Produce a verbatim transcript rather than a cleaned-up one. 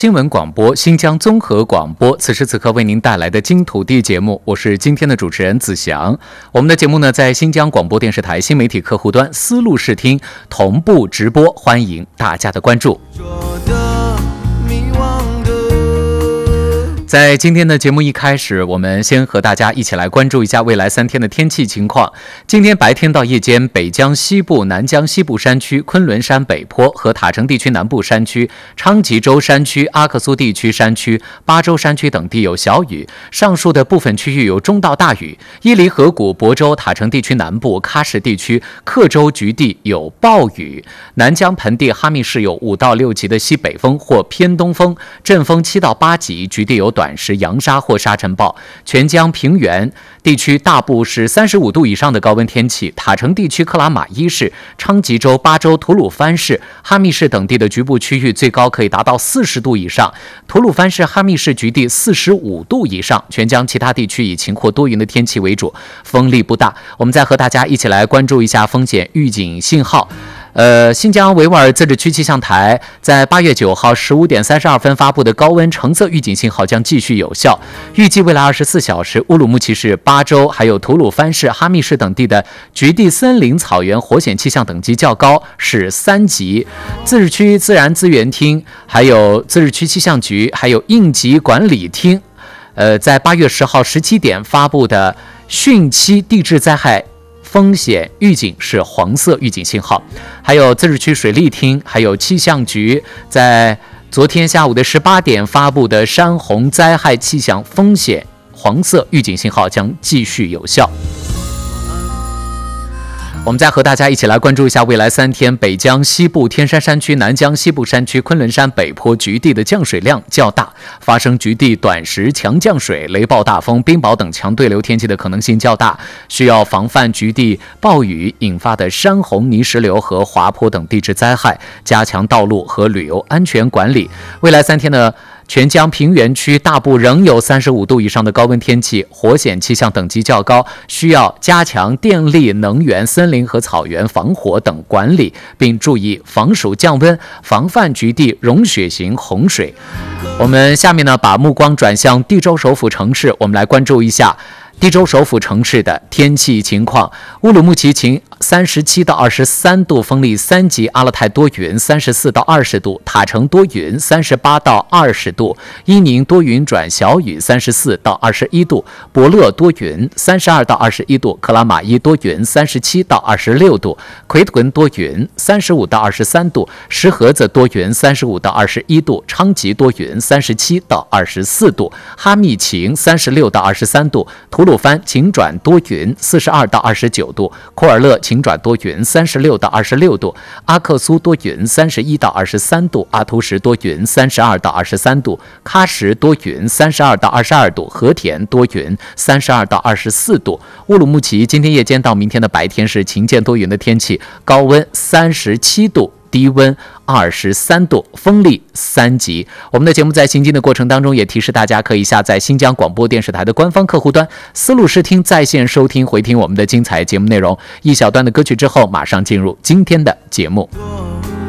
新闻广播，新疆综合广播，此时此刻为您带来的金土地节目，我是今天的主持人子祥。我们的节目呢，在新疆广播电视台新媒体客户端丝路视听同步直播，欢迎大家的关注。在今天的节目一开始，我们先和大家一起来关注一下未来三天的天气情况。今天白天到夜间，北疆西部、南疆西部山区、昆仑山北坡和塔城地区南部山区、昌吉州山区、阿克苏地区山区、巴州山区等地有小雨，上述的部分区域有中到大雨。伊犁河谷、亳州、塔城地区南部、喀什地区、克州局地有暴雨。南疆盆地、哈密市有五到六级的西北风或偏东风，阵风七到八级，局地有短短时扬沙或沙尘暴。全疆平原地区大部是三十五度以上的高温天气。塔城地区克拉玛依市、昌吉州、巴州、吐鲁番市、哈密市等地的局部区域最高可以达到四十度以上，吐鲁番市、哈密市局地四十五度以上。全疆其他地区以晴或多云的天气为主，风力不大。我们再和大家一起来关注一下风险预警信号。呃，新疆维吾尔自治区气象台在八月九号十五点三十二分发布的高温橙色预警信号将继续有效。预计未来二十四小时，乌鲁木齐市、巴州还有吐鲁番市、哈密市等地的局地森林草原火险气象等级较高，是三级。自治区自然资源厅、还有自治区气象局、还有应急管理厅，呃，在八月十号十七点发布的汛期地质灾害风险预警是黄色预警信号。还有自治区水利厅还有气象局在昨天下午的十八点发布的山洪灾害气象风险黄色预警信号将继续有效。我们再和大家一起来关注一下未来三天北疆西部天山山区、南疆西部山区、昆仑山北坡局地的降水量较大，发生局地短时强降水、雷暴大风、冰雹等强对流天气的可能性较大，需要防范局地暴雨引发的山洪、泥石流和滑坡等地质灾害，加强道路和旅游安全管理。未来三天呢，全疆平原区大部仍有三十五度以上的高温天气，火险气象等级较高，需要加强电力、能源、森林和草原防火等管理，并注意防暑降温，防范局地融雪型洪水。我们下面呢，把目光转向地州首府城市，我们来关注一下地州首府城市的天气情况。乌鲁木齐晴，三十七到二十三度，风力三级；阿勒泰多云，三十四到二十度；塔城多云，三十八到二十度；伊宁多云转小雨，三十四到二十一度；博勒多云，三十二到二十一度；克拉玛依多云，三十七到二十六度；奎屯多云，三十五到二十三度；石河子多云，三十五到二十一度；昌吉多云，三十七到二十四度；哈密晴，三十六到二十三度；吐鲁番晴转多云，四十二到二十九度；库尔勒晴转多云，三十六到二十六度；阿克苏多云，三十一到二十三度；阿图什多云，三十二到二十三度；喀什多云，三十二到二十二度；和田多云，三十二到二十四度。乌鲁木齐今天夜间到明天的白天是晴间多云的天气，高温三十七度，低温二十三度，风力三级。我们的节目在行进的过程当中，也提示大家可以下载新疆广播电视台的官方客户端丝路视听，在线收听回听我们的精彩节目内容。一小段的歌曲之后，马上进入今天的节目。